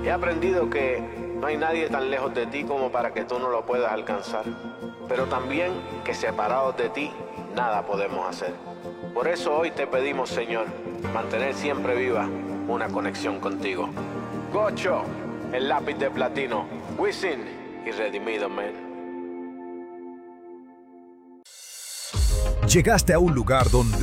He aprendido que no hay nadie tan lejos de ti como para que tú no lo puedas alcanzar, pero también que separados de ti, nada podemos hacer. Por eso hoy te pedimos, Señor, mantener siempre viva una conexión contigo. Gocho, el lápiz de platino, Wisin y Redimido, man. Llegaste a un lugar donde